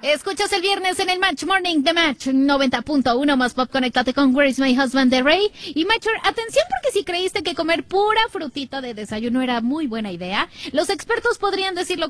Escuchas el viernes en el Match Morning de Match 90.1 más pop. Conéctate con Where is My Husband de Rey. Y Matcher, atención, porque si creíste que comer pura frutita de desayuno era muy buena idea, los expertos podrían decirlo